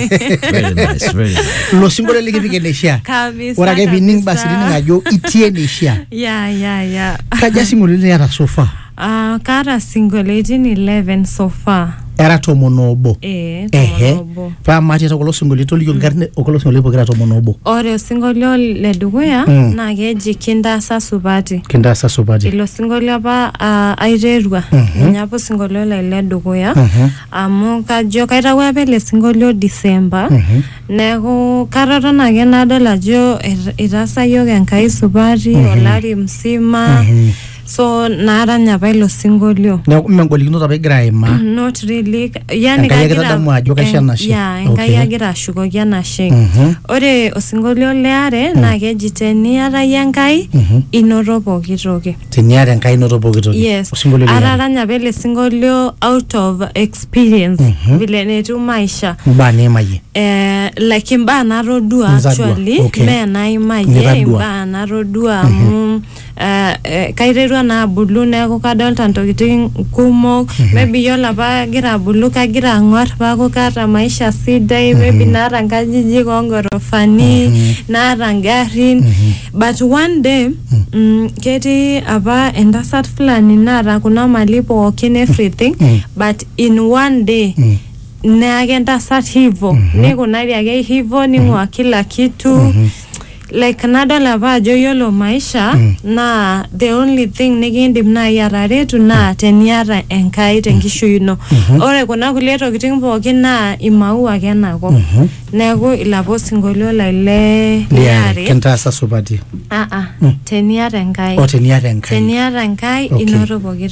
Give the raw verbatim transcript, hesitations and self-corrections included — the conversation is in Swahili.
Very nice, very nice. Lo singolio likipike neisha. Kabisa. Ora ke bining basi dining ajo itie neisha. Yeah, yeah, yeah. Kaja singolio ni yata so far. Ah, uh, kara singolio eleven so far. Era tomonobo. Eh, tomonobo. Pa mati ta kolo singolio to liyo garne okolo singolio pokira tomonobo. Ore singolio le dukuya mm. na keji kindasa supati. Kindasa supati. Ilo singolio pa uh, airerua. Mm -hmm. Nyapo singolio le le dukuya. Mm -hmm. Amu kajo kaita wepe le singolio December. Mm -hmm. Neko karata na genado la jo irasa yoga enkai supati mm -hmm. olari msima. Mm -hmm. So nara nyapa ilo singolio. Na mengolikino tabe graima. Not really. Yani kagira mwajo kashana shi. Yeah, enkai agira shuko yana shi. Ore osingolio leare na keji teniara yankai inoropo kitoke. Teniara yankai inoropo kitoke. Yes. Osingolio leare. Arara nyapa ile singolio out of experience. Vile netu maisha. Mbane maye. Eh, like mba narodua actually. Okay. Me na imaye mba narodua. Mm, uh, kairerua na bulu neko kadolta ntokitin kumok mm -hmm. maybe yola ba gira bulu ka gira ngor ba ko kata maisha sidai mm -hmm. maybe nara ngajiji kongorofani mm -hmm. nara ngarin mm -hmm. but one day mm -hmm. mm, keti aba endasat fulani nara kuna malipo okay everything mm -hmm. but in one day mm -hmm. na agenda sat hivo mm -hmm. niko nari age hivo ni mwa kila kitu mm -hmm. like nada la ba jo yolo maisha mm. na the only thing nigindim na yarare tu na teniara enkai tenkishu yino mm -hmm. ore kuna kuleto kiting poki na imaua kenako mm -hmm. nego ilapo singolio la ile liare kentasa supati ah ah mm. teniara enkai o teniara enkai teniara enkai okay. inoro poki